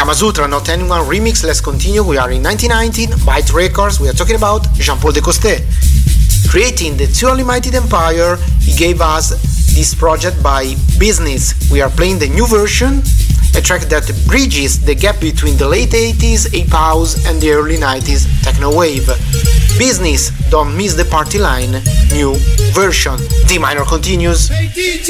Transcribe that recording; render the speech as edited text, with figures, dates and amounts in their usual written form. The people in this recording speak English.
Kama Sutra, Not Anyone remix. Let's continue. We are in 1919, Byte Records. We are talking about Jean-Paul Decosté. Creating the Two Unlimited Empire, he gave us this project by Business. We are playing the new version, a track that bridges the gap between the late 80s Ape House and the early 90s Techno Wave. Business, don't miss the party line, new version. D minor continues.